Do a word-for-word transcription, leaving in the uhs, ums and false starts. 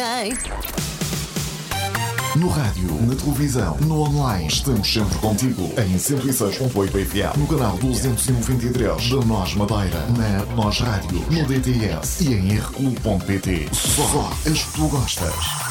No rádio, na televisão, no online, estamos sempre contigo. Em cento e seis ponto oito F M, no canal duzentos e noventa e três da Nós Madeira, na Nós Rádio, no D T S e em r q ponto p t. Só as que tu gostas.